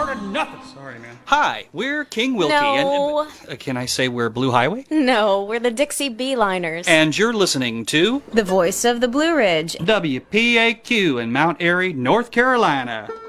started nothing. Sorry, man. Hi, we're King Wilkie. No. And can I say we're Blue Highway? No, we're the Dixie Beeliners. And you're listening to The voice of the Blue Ridge. WPAQ in Mount Airy, North Carolina.